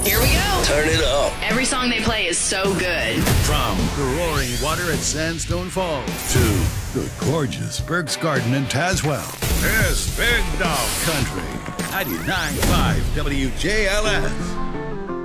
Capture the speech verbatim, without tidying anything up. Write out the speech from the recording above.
Here we go. Turn it up. Every song they play is so good. From the roaring water at Sandstone Falls to the gorgeous Burke's Garden in Tazewell. It's Big Dog Country. ninety-nine point five W J L S.